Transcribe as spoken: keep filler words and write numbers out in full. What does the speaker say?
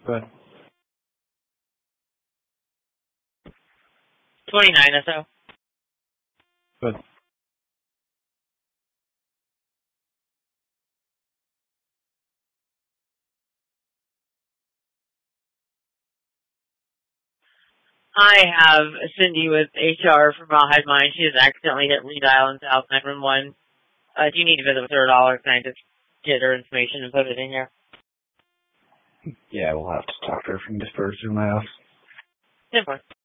Good. twenty-nine or so. Good. I have Cindy with H R from Rawhide Mine. She has accidentally hit redial and South nine one one. Uh, do you need to visit with her at all, or can I just get her information and put it in here? Yeah, we'll have to talk to her from this person in my office. Simple.